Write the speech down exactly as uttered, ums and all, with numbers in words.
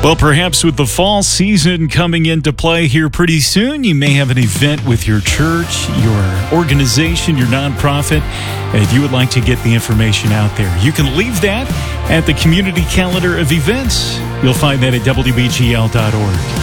Well, perhaps with the fall season coming into play here pretty soon, you may have an event with your church, your organization, your nonprofit, and you would like to get the information out there. You can leave that at the community calendar of events. You'll find that at W B G L dot org.